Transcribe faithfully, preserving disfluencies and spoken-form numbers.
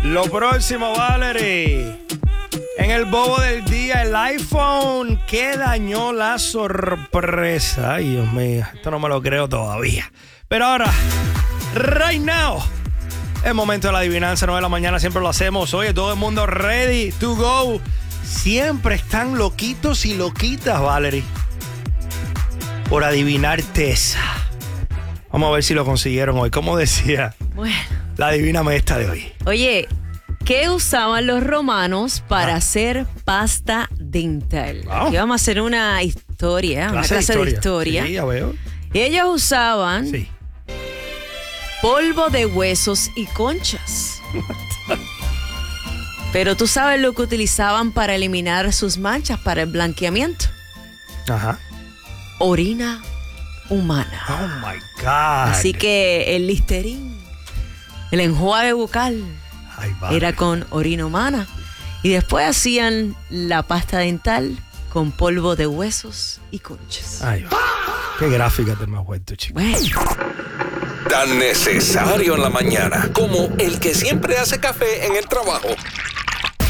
Lo próximo, Valerie. En el bobo del día, el iPhone que dañó la sorpresa. Ay, Dios mío, esto no me lo creo todavía. Pero ahora, right now, es momento de la adivinanza, nueve de la mañana, siempre lo hacemos. Oye, todo el mundo ready to go. Siempre están loquitos y loquitas, Valerie, por adivinarte esa. Vamos a ver si lo consiguieron hoy. ¿Cómo decía? Bueno. La adivíname esta de hoy. Oye, ¿qué usaban los romanos para ah. hacer pasta dental? Wow. Aquí vamos a hacer una historia, Clase una clase de de historia. Sí, ya veo. Y ellos usaban Sí. polvo de huesos y conchas. Pero tú sabes lo que utilizaban para eliminar sus manchas, para el blanqueamiento. Ajá. Orina humana. Oh my God. Así que el Listerine, el enjuague bucal, Ay, vale. era con orina humana. Y después hacían la pasta dental con polvo de huesos y conchas. Ay, va. Qué gráfica te me has vuelto, chico. Bueno. Tan necesario en la mañana como el que siempre hace café en el trabajo.